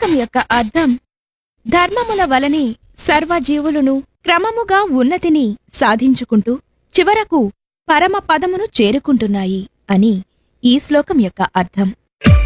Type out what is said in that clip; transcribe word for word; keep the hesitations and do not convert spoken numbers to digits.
శ్లోకం యొక్క అర్థం: ధర్మముల వలనే సర్వజీవులును క్రమముగా ఉన్నతిని సాధించుకుంటూ చివరకు పరమ పదమును చేరుకుంటున్నాయి అని ఈ శ్లోకం యొక్క అర్థం.